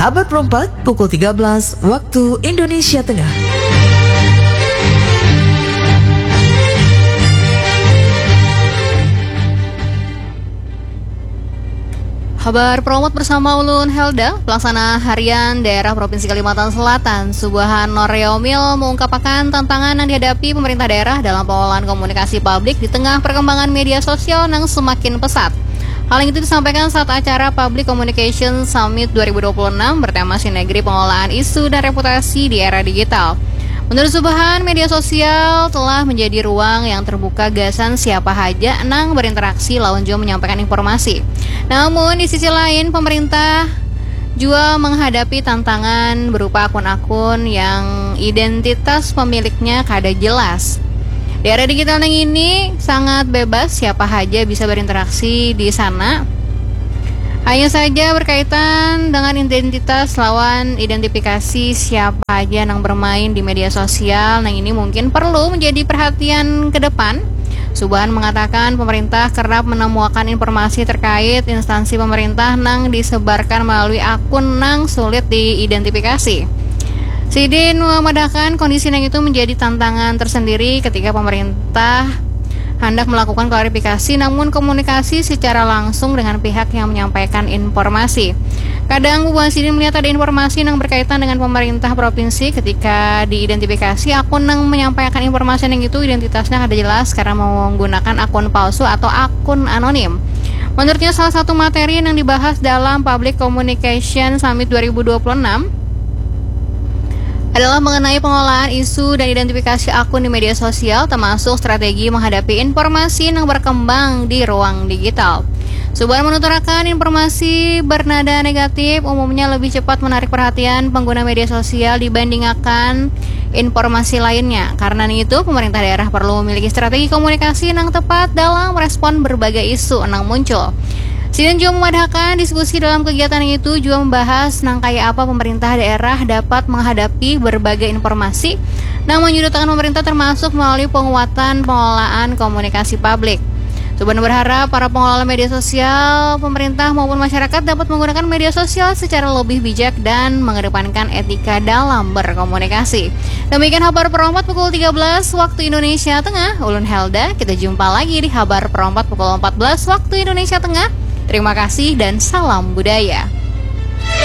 Kabar Perempat pukul 13 waktu Indonesia Tengah. Kabar Promot bersama Ulun Helda, pelaksana harian daerah Provinsi Kalimantan Selatan, Subhan Noreomil mengungkapkan tantangan yang dihadapi pemerintah daerah dalam pengelolaan komunikasi publik di tengah perkembangan media sosial yang semakin pesat. Hal itu disampaikan saat acara Public Communication Summit 2026 bertema Sinergi Pengelolaan Isu dan Reputasi di Era Digital. Menurut Subhan, media sosial telah menjadi ruang yang terbuka gagasan siapa saja nang berinteraksi lawan juga menyampaikan informasi. Namun di sisi lain, pemerintah juga menghadapi tantangan berupa akun-akun yang identitas pemiliknya kada jelas. Di era digital yang ini sangat bebas, siapa saja bisa berinteraksi di sana. Hanya saja berkaitan dengan identitas lawan identifikasi siapa aja yang bermain di media sosial. Nah ini mungkin perlu menjadi perhatian ke depan. Subhan mengatakan pemerintah kerap menemukan informasi terkait instansi pemerintah yang disebarkan melalui akun yang sulit diidentifikasi. Sidin memadahkan kondisi yang itu menjadi tantangan tersendiri ketika pemerintah hendak melakukan klarifikasi namun komunikasi secara langsung dengan pihak yang menyampaikan informasi. Kadang Buan Sidin melihat ada informasi yang berkaitan dengan pemerintah provinsi ketika diidentifikasi akun yang menyampaikan informasi yang itu identitasnya ada jelas karena menggunakan akun palsu atau akun anonim. Menurutnya salah satu materi yang dibahas dalam Public Communication Summit 2026 adalah mengenai pengelolaan isu dan identifikasi akun di media sosial termasuk strategi menghadapi informasi yang berkembang di ruang digital. Subhan menuturkan informasi bernada negatif umumnya lebih cepat menarik perhatian pengguna media sosial dibandingkan informasi lainnya. Karena itu, pemerintah daerah perlu memiliki strategi komunikasi yang tepat dalam merespon berbagai isu yang muncul. Sidin juga memadahkan diskusi dalam kegiatan itu juga membahas kayak apa pemerintah daerah dapat menghadapi berbagai informasi yang menyudutkan pemerintah termasuk melalui penguatan pengelolaan komunikasi publik. Subhan berharap para pengelola media sosial, pemerintah maupun masyarakat dapat menggunakan media sosial secara lebih bijak dan mengedepankan etika dalam berkomunikasi. Demikian kabar Perompat pukul 13 waktu Indonesia Tengah. Ulun Helda, kita jumpa lagi di kabar Perompat pukul 14 waktu Indonesia Tengah. Terima kasih dan salam budaya.